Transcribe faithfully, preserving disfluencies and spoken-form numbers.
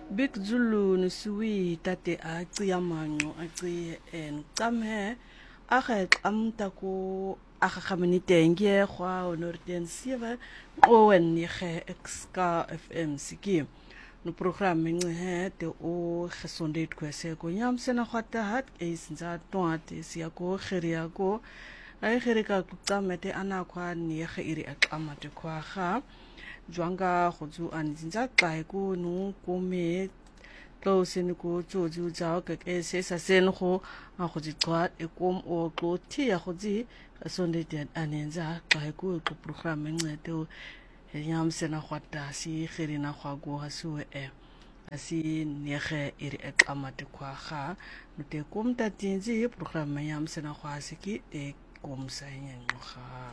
Big Zulu nsuwi tate a tsiya manqo a tsiye en qamhe a ga qamta ko a ga khamanitenge gwa onorten sewe o en ye exka F M siki no program nge te o gesondheid kwese ko nyamsena khata hat e sinza toate siya ko khiria ko ai khirika qamete ana kwa ni ge iri a qamate kwa ga jwanga go tsu an zinza xa ko no ko me tlo sen ko tso tso tsa ka ke se sa sen go a go tsa e kom o tlo ti ya go tsi sonde den anenza xa ko ko program ncete o yam sena khwata si khirina khwa go ha su e asi nege iri e qamate kwa ga no te kom ta tinzi program yam sena khwa se ki e kom sa nyen ga